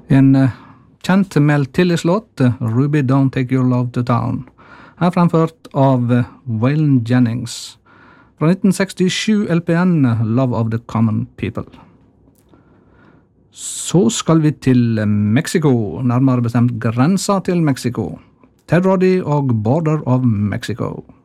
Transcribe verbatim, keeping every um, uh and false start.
En uh, kjent Mel Tillis-låt, Ruby Don't Take Your Love to Town, er fremført av uh, Waylon Jennings fra nitten sekstisju L P N Love of the Common People. Så skal vi til Mexico, nærmere bestemt grensa til Mexico. Ted Roddy og Border of Mexico.